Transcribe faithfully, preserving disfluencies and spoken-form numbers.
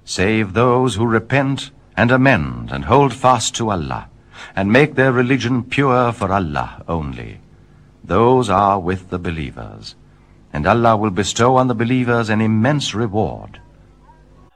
save those who repent and amend and hold fast to Allah, and make their religion pure for Allah only. Those are with the believers, and Allah will bestow on the believers an immense reward.